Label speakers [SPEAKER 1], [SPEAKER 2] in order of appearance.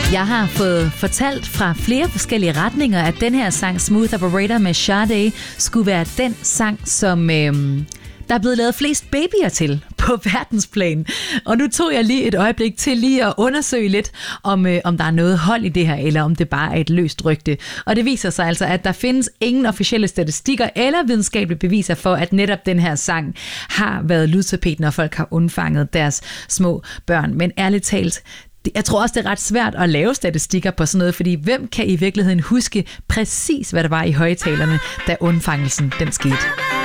[SPEAKER 1] Jeg har fået fortalt fra flere forskellige retninger, at den her sang Smooth Operator med Sade skulle være den sang, som der er blevet lavet flest babyer til på verdensplan. Og nu tog jeg lige et øjeblik til lige at undersøge lidt, om der er noget hold i det her, eller om det bare er et løst rygte. Og det viser sig altså, at der findes ingen officielle statistikker eller videnskabelige beviser for, at netop den her sang har været lydtapet, når folk har undfanget deres små børn. Men ærligt talt, jeg tror også, det er ret svært at lave statistikker på sådan noget, fordi hvem kan i virkeligheden huske præcis, hvad der var i højtalerne, da undfangelsen den skete?